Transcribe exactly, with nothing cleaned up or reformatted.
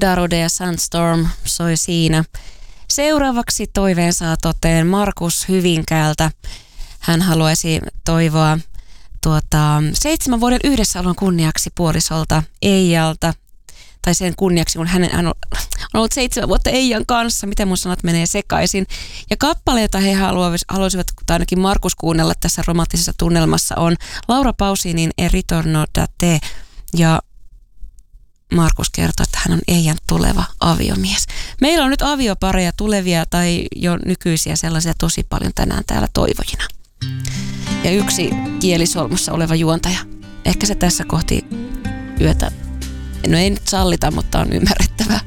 Darude ja Sandstorm soi siinä. Seuraavaksi toiveen saa toteen Markus Hyvinkäältä. Hän haluaisi toivoa tuota, seitsemän vuoden yhdessäolon kunniaksi puolisolta Eijalta. Tai sen kunniaksi, kun hän, hän on ollut seitsemän vuotta Eijan kanssa. Miten mun sanat menee sekaisin. Ja kappaleita he haluaisivat, tai ainakin Markus kuunnella tässä romanttisessa tunnelmassa, on Laura Pausinin E ritorno da te. Ja Markus kertoo, että hän on Eijan tuleva aviomies. Meillä on nyt aviopareja tulevia tai jo nykyisiä sellaisia tosi paljon tänään täällä toivojina. Ja yksi kielisolmussa oleva juontaja. Ehkä se tässä kohti yötä, no ei nyt sallita, mutta on ymmärrettävää.